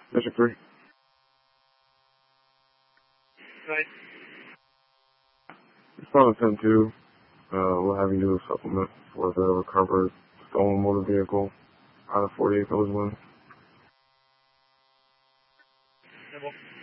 District 3. Right. Responding 10-2. We'll have you do a supplement for the recovered stolen motor vehicle out of 48 Village Wind. Symbol.